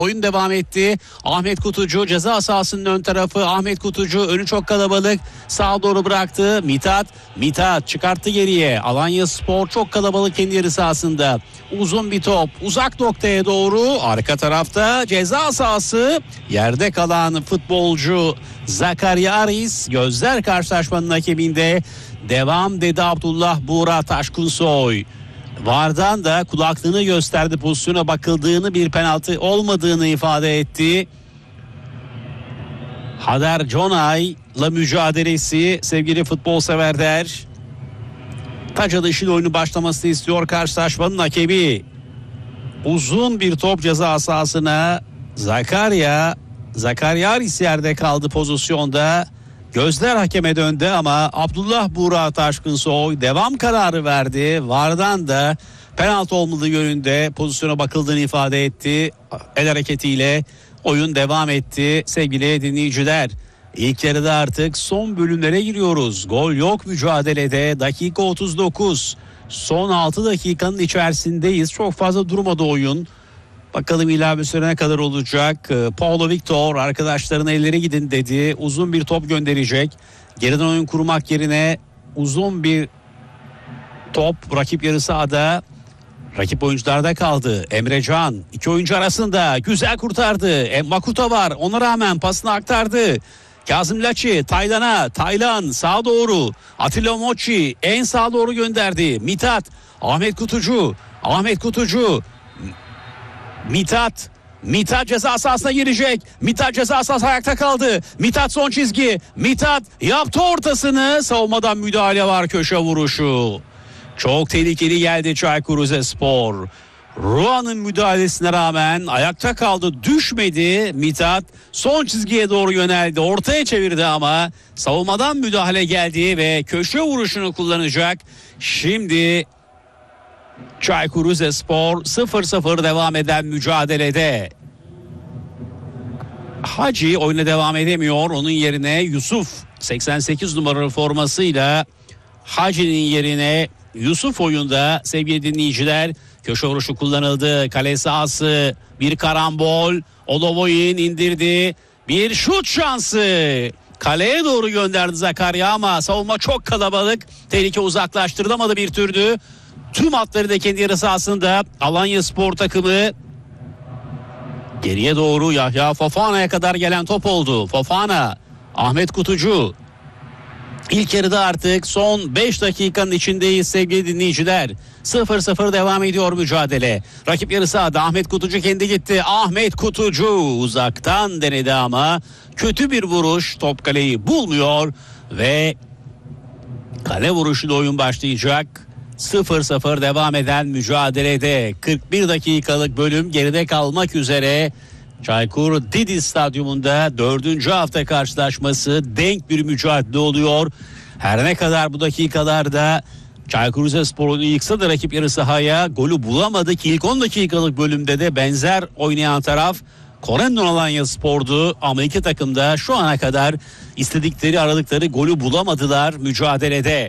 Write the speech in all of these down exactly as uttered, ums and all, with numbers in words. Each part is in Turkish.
Oyun devam etti. Ahmet Kutucu ceza sahasının ön tarafı. Ahmet Kutucu önü çok kalabalık. Sağa doğru bıraktı. Mithat. Mithat çıkarttı geriye. Alanyaspor çok kalabalık kendi yarı sahasında. Uzun bir top. Uzak noktaya doğru. Arka tarafta ceza sahası. Yerde kalan futbolcu Zakaria Aris. Gözler karşılaşmanın hakeminde. Devam dedi Abdullah Buğra Taşkunsoy. Vardan da kulaklığını gösterdi, pozisyona bakıldığını, bir penaltı olmadığını ifade etti. Hader Conay'la mücadelesi sevgili futbol severler. Taç atışıyla oyunu başlamasını istiyor karşılaşmanın hakemi. Uzun bir top ceza sahasına. Zakaria Zakaria Aris yerde kaldı pozisyonda. Gözler hakeme döndü ama Abdullah Buğra Taşkunsoy devam kararı verdi. Vardan da penaltı olmadığı yönünde pozisyona bakıldığını ifade etti. El hareketiyle oyun devam etti sevgili dinleyiciler. İlk yarıda artık son bölümlere giriyoruz. Gol yok mücadelede. Dakika otuz dokuz. Son altı dakikanın içerisindeyiz. Çok fazla durmadı oyun. Bakalım ilave süre ne kadar olacak. Paulo Victor arkadaşlarına elleri gidin dedi. Uzun bir top gönderecek. Geriden oyun kurmak yerine uzun bir top rakip yarı sahada. Rakip oyuncularda kaldı. Emre Can iki oyuncu arasında güzel kurtardı. E, Makuta var, ona rağmen pasını aktardı. Kazım Laçi Taylan'a, Taylan sağa doğru. Atilla Mochi en sağa doğru gönderdi. Mithat, Ahmet Kutucu, Ahmet Kutucu. Mithat, Mithat ceza sahasına girecek. Mithat ceza sahası ayakta kaldı. Mithat son çizgi. Mithat yaptı ortasını. Savunmadan müdahale var, köşe vuruşu. Çok tehlikeli geldi Çaykur Rizespor. Ruan'ın müdahalesine rağmen ayakta kaldı, düşmedi. Mithat son çizgiye doğru yöneldi, ortaya çevirdi ama savunmadan müdahale geldi ve köşe vuruşunu kullanacak. Şimdi Çaykur Rizespor sıfır sıfır devam eden mücadelede. Hacı oyuna devam edemiyor. Onun yerine Yusuf seksen sekiz numaralı formasıyla Hacı'nın yerine Yusuf oyunda sevgili dinleyiciler. Köşe vuruşu kullanıldı. Kale sahası, bir karambol. Olovoyin indirdi. Bir şut şansı. Kaleye doğru gönderdi Zakaria ama savunma çok kalabalık. Tehlike uzaklaştırılamadı bir türlü. Tüm hatları da kendi yarı sahasında. Alanyaspor takımı geriye doğru Yahya Fofana'ya kadar gelen top oldu. Fofana, Ahmet Kutucu. İlk yarıda artık son beş dakikanın içindeyiz sevgili dinleyiciler. sıfır sıfır devam ediyor mücadele. Rakip yarı sahada, Ahmet Kutucu kendi gitti. Ahmet Kutucu uzaktan denedi ama kötü bir vuruş, top kaleyi bulmuyor ve kale vuruşuyla oyun başlayacak. sıfır sıfır devam eden mücadelede kırk bir dakikalık bölüm geride kalmak üzere. Çaykur Didi Stadyumunda dördüncü hafta karşılaşması, denk bir mücadele oluyor. Her ne kadar bu dakikalarda Çaykur Rizespor'u yıksa da rakip yarı sahaya golü bulamadı ki ilk on dakikalık bölümde de benzer oynayan taraf Korendon Alanyaspor'du ama iki takım da şu ana kadar istedikleri, aradıkları golü bulamadılar mücadelede.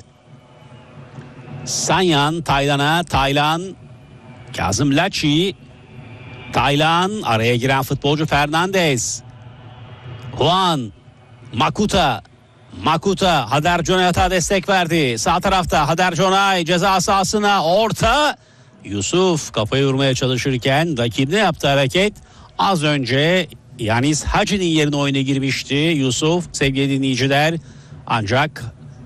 Sanyan Taylan'a, Taylan, Kazım Laçi, Taylan, araya giren futbolcu Fernandez, Juan, Makuta, Makuta, Hader Conay'a destek verdi. Sağ tarafta Hader Conay ceza sahasına orta. Yusuf kafayı vurmaya çalışırken rakibine yaptığı hareket az önce Yanis Hacı'nın yerine oyuna girmişti Yusuf sevgili dinleyiciler. Ancak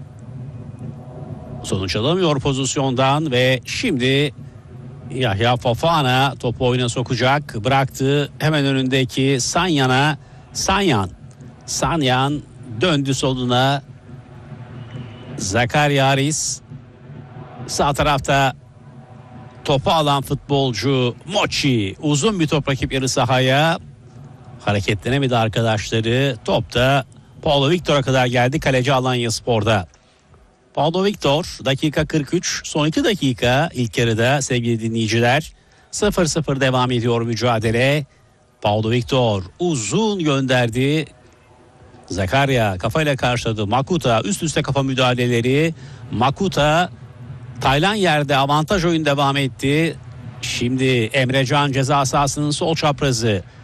sonuç alamıyor pozisyondan ve şimdi Yahya Fofana topu oyuna sokacak. Bıraktı hemen önündeki Sanyan'a. Sanyan. Sanyan döndü soluna. Zakaria Aris. Sağ tarafta topu alan futbolcu Mochi. Uzun bir top rakip yarı sahaya. Hareketlenemedi arkadaşları. Top da Paulo Victor'a kadar geldi. Kaleci Alanyaspor'da. Paulo Victor dakika kırk üç, son iki dakika ilk yarıda sevgili dinleyiciler. sıfır sıfır devam ediyor mücadele. Paulo Victor uzun gönderdi. Zakaria kafayla karşıladı. Makuta üst üste kafa müdahaleleri. Makuta, Taylan yerde, avantaj oyun devam etti. Şimdi Emre Can ceza sahasının sol çaprazı.